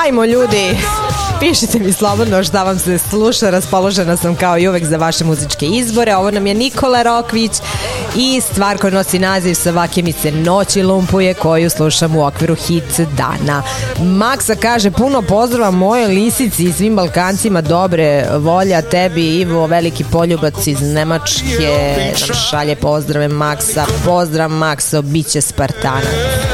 Ajmo ljudi, pišite mi slobodno šta vam se sluša, raspoložena sam kao i uvek za vaše muzičke izbore. Ovo nam je Nikola Rokvić i stvar koja nosi naziv Svake mi se noći lumpuje, koju slušam u okviru hit dana. Maksa kaže puno pozdrava mojoj lisici i svim Balkancima, dobre volja tebi Ivo, veliki poljubac iz Nemačke nam šalje pozdrave Maksa. Pozdrav Makso, bit će Spartana.